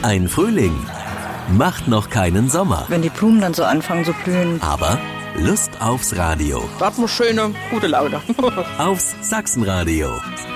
Ein Frühling macht noch keinen Sommer. Wenn die Blumen dann so anfangen zu blühen. Aber Lust aufs Radio. Da hat man schöne, gute Laune. Aufs Sachsenradio.